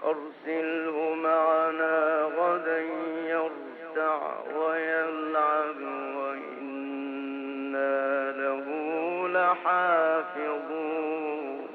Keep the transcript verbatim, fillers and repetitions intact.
أرسله معنا غدا يرتع ويلعب وإنا له لحافظون